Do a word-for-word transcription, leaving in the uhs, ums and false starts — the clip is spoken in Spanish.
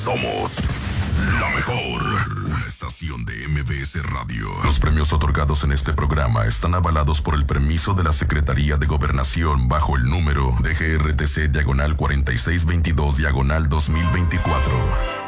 Somos la mejor. Una estación de M B S Radio. Los premios otorgados en este programa están avalados por el permiso de la Secretaría de Gobernación bajo el número D G R T C diagonal cuarenta y seis veintidós diagonal dos mil veinticuatro.